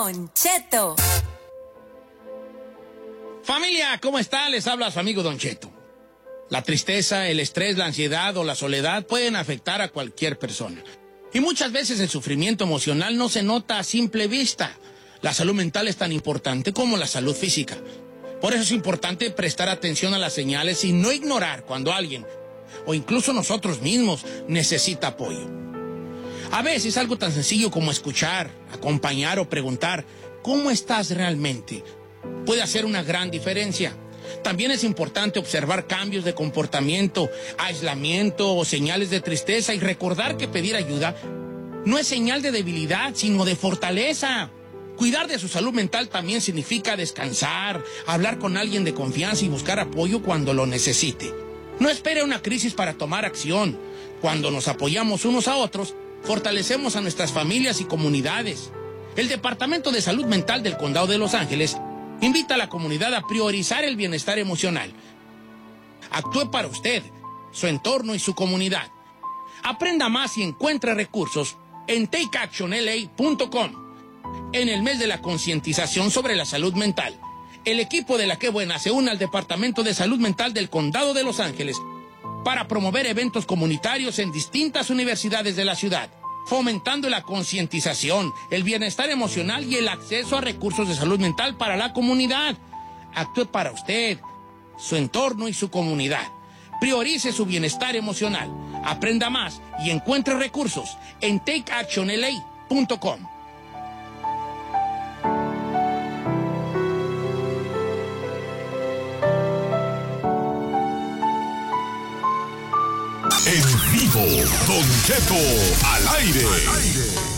Don Cheto. Familia, ¿cómo está? Les habla su amigo Don Cheto. La tristeza, el estrés, la ansiedad o la soledad pueden afectar a cualquier persona. Y muchas veces el sufrimiento emocional no se nota a simple vista. La salud mental es tan importante como la salud física. Por eso es importante prestar atención a las señales y no ignorar cuando alguien, o incluso nosotros mismos, necesita apoyo. A veces algo tan sencillo como escuchar, acompañar o preguntar ¿cómo estás realmente? Puede hacer una gran diferencia. También es importante observar cambios de comportamiento, aislamiento o señales de tristeza y recordar que pedir ayuda no es señal de debilidad, sino de fortaleza. Cuidar de su salud mental también significa descansar, hablar con alguien de confianza y buscar apoyo cuando lo necesite. No espere una crisis para tomar acción. Cuando nos apoyamos unos a otros, fortalecemos a nuestras familias y comunidades. El Departamento de Salud Mental del Condado de Los Ángeles invita a la comunidad a priorizar el bienestar emocional. Actúe para usted, su entorno y su comunidad. Aprenda más y encuentre recursos en takeactionla.com. En el mes de la concientización sobre la salud mental, el equipo de La Qué Buena se une al Departamento de Salud Mental del Condado de Los Ángeles para promover eventos comunitarios en distintas universidades de la ciudad, fomentando la concientización, el bienestar emocional y el acceso a recursos de salud mental para la comunidad. Actúe para usted, su entorno y su comunidad. Priorice su bienestar emocional. Aprenda más y encuentre recursos en takeactionla.com. En vivo, Don Cheto al aire.